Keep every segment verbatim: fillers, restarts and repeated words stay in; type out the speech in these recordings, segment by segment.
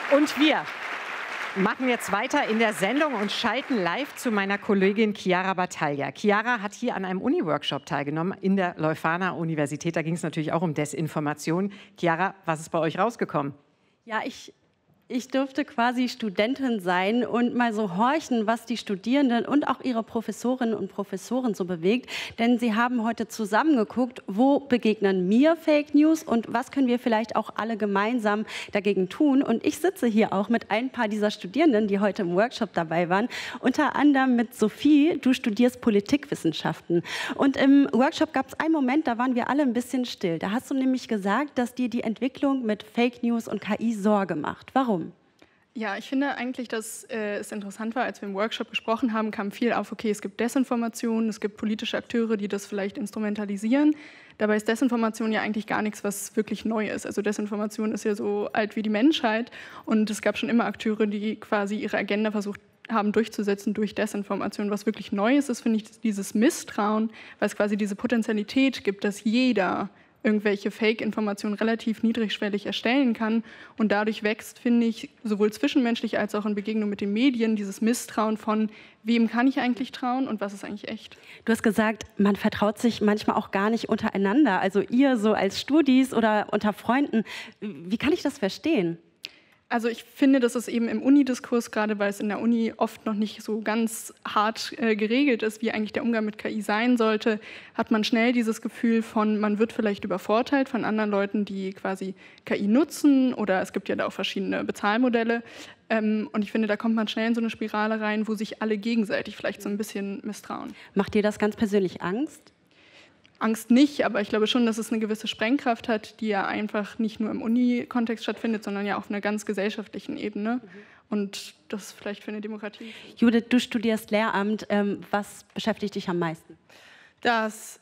Und wir machen jetzt weiter in der Sendung und schalten live zu meiner Kollegin Chiara Battaglia. Chiara hat hier an einem Uni-Workshop teilgenommen in der Leuphana Universität. Da ging es natürlich auch um Desinformation. Chiara, was ist bei euch rausgekommen? Ja, ich, ich durfte quasi Studentin sein und mal so horchen, was die Studierenden und auch ihre Professorinnen und Professoren so bewegt. Denn sie haben heute zusammengeguckt, wo begegnen mir Fake News und was können wir vielleicht auch alle gemeinsam dagegen tun. Und ich sitze hier auch mit ein paar dieser Studierenden, die heute im Workshop dabei waren. Unter anderem mit Sophie, du studierst Politikwissenschaften. Und im Workshop gab es einen Moment, da waren wir alle ein bisschen still. Da hast du nämlich gesagt, dass dir die Entwicklung mit Fake News und K I Sorge macht. Warum? Ja, ich finde eigentlich, dass äh, es interessant war, als wir im Workshop gesprochen haben, kam viel auf, okay, es gibt Desinformation, es gibt politische Akteure, die das vielleicht instrumentalisieren. Dabei ist Desinformation ja eigentlich gar nichts, was wirklich neu ist. Also Desinformation ist ja so alt wie die Menschheit und es gab schon immer Akteure, die quasi ihre Agenda versucht haben durchzusetzen durch Desinformation. Was wirklich neu ist, ist, finde ich, dieses Misstrauen, weil es quasi diese Potentialität gibt, dass jeder irgendwelche Fake-Informationen relativ niedrigschwellig erstellen kann. Und dadurch wächst, finde ich, sowohl zwischenmenschlich als auch in Begegnung mit den Medien dieses Misstrauen von, wem kann ich eigentlich trauen und was ist eigentlich echt. Du hast gesagt, man vertraut sich manchmal auch gar nicht untereinander. Also ihr so als Studis oder unter Freunden. Wie kann ich das verstehen? Also ich finde, dass es eben im Unidiskurs, gerade weil es in der Uni oft noch nicht so ganz hart äh, geregelt ist, wie eigentlich der Umgang mit K I sein sollte, hat man schnell dieses Gefühl von, man wird vielleicht übervorteilt von anderen Leuten, die quasi K I nutzen, oder es gibt ja da auch verschiedene Bezahlmodelle. Ähm, und ich finde, da kommt man schnell in so eine Spirale rein, wo sich alle gegenseitig vielleicht so ein bisschen misstrauen. Macht dir das ganz persönlich Angst? Angst nicht, aber ich glaube schon, dass es eine gewisse Sprengkraft hat, die ja einfach nicht nur im Uni-Kontext stattfindet, sondern ja auf einer ganz gesellschaftlichen Ebene. Mhm. Und das ist vielleicht für eine Demokratie. Judith, du studierst Lehramt. Ähm, was beschäftigt dich am meisten? Dass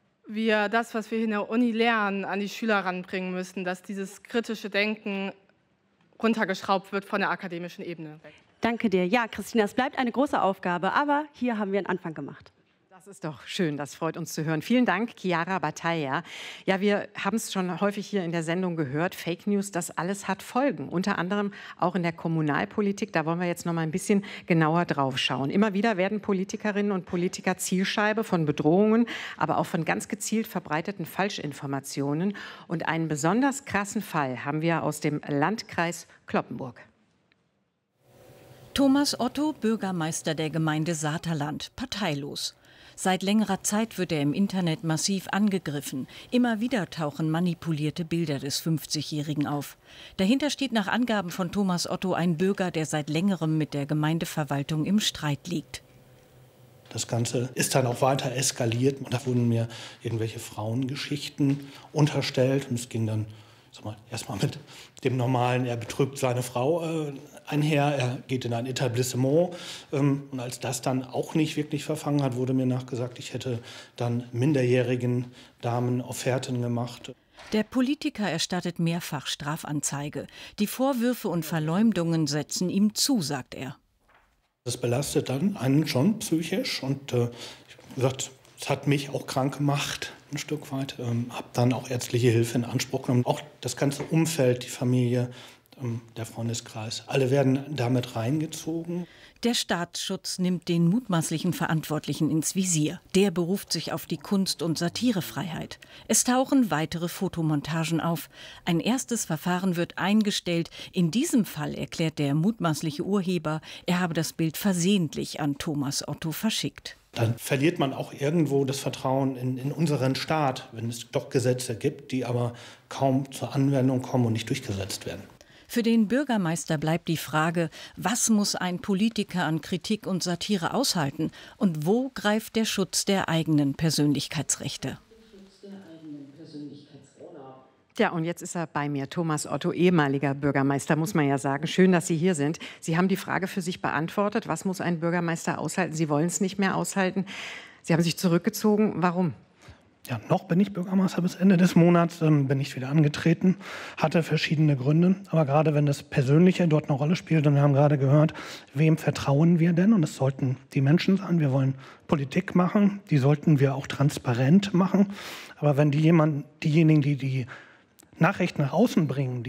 wir das, was wir in der Uni lernen, an die Schüler ranbringen müssen, dass dieses kritische Denken runtergeschraubt wird von der akademischen Ebene. Danke dir. Ja, Christina, es bleibt eine große Aufgabe, aber hier haben wir einen Anfang gemacht. Das ist doch schön, das freut uns zu hören. Vielen Dank, Chiara Battaglia. Ja, wir haben es schon häufig hier in der Sendung gehört, Fake News, das alles hat Folgen, unter anderem auch in der Kommunalpolitik. Da wollen wir jetzt noch mal ein bisschen genauer drauf schauen. Immer wieder werden Politikerinnen und Politiker Zielscheibe von Bedrohungen, aber auch von ganz gezielt verbreiteten Falschinformationen. Und einen besonders krassen Fall haben wir aus dem Landkreis Cloppenburg. Thomas Otto, Bürgermeister der Gemeinde Saterland, parteilos. Seit längerer Zeit wird er im Internet massiv angegriffen. Immer wieder tauchen manipulierte Bilder des fünfzigjährigen auf. Dahinter steht nach Angaben von Thomas Otto ein Bürger, der seit längerem mit der Gemeindeverwaltung im Streit liegt. Das Ganze ist dann auch weiter eskaliert. Da wurden mir irgendwelche Frauengeschichten unterstellt. Und es ging dann erstmal mit dem normalen, er betrügt seine Frau äh, einher, er geht in ein Etablissement. Ähm, und als das dann auch nicht wirklich verfangen hat, wurde mir nachgesagt, ich hätte dann minderjährigen Damen Offerten gemacht. Der Politiker erstattet mehrfach Strafanzeige. Die Vorwürfe und Verleumdungen setzen ihm zu, sagt er. Das belastet dann einen schon psychisch und äh, wie gesagt, es hat mich auch krank gemacht, ein Stück weit. Ähm, habe dann auch ärztliche Hilfe in Anspruch genommen. Auch das ganze Umfeld, die Familie, ähm, der Freundeskreis, alle werden damit reingezogen. Der Staatsschutz nimmt den mutmaßlichen Verantwortlichen ins Visier. Der beruft sich auf die Kunst- und Satirefreiheit. Es tauchen weitere Fotomontagen auf. Ein erstes Verfahren wird eingestellt. In diesem Fall erklärt der mutmaßliche Urheber, er habe das Bild versehentlich an Thomas Otto verschickt. Dann verliert man auch irgendwo das Vertrauen in, in unseren Staat, wenn es doch Gesetze gibt, die aber kaum zur Anwendung kommen und nicht durchgesetzt werden. Für den Bürgermeister bleibt die Frage, was muss ein Politiker an Kritik und Satire aushalten und wo greift der Schutz der eigenen Persönlichkeitsrechte? Ja, und jetzt ist er bei mir, Thomas Otto, ehemaliger Bürgermeister, muss man ja sagen. Schön, dass Sie hier sind. Sie haben die Frage für sich beantwortet, was muss ein Bürgermeister aushalten? Sie wollen es nicht mehr aushalten. Sie haben sich zurückgezogen. Warum? Ja, noch bin ich Bürgermeister bis Ende des Monats, ähm, bin ich wieder angetreten, hatte verschiedene Gründe. Aber gerade wenn das Persönliche dort eine Rolle spielt, und wir haben gerade gehört, wem vertrauen wir denn? Und es sollten die Menschen sein. Wir wollen Politik machen, die sollten wir auch transparent machen. Aber wenn die jemand, diejenigen, die die Nachrichten nach außen bringen,